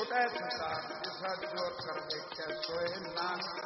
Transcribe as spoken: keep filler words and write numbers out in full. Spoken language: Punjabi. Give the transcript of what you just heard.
ਉਤੈ ਥਤਾ ਜਿਸਾ ਜੋਰ ਕਰ ਦੇਖੈ ਸੋਏ ਨਾਨਕ